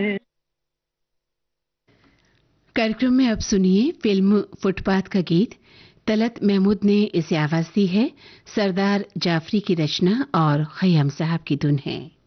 कार्यक्रम में अब सुनिए फिल्म फुटपाथ का गीत। तलत महमूद ने इसे आवाज दी है। सरदार जाफरी की रचना और खय्याम साहब की धुन है।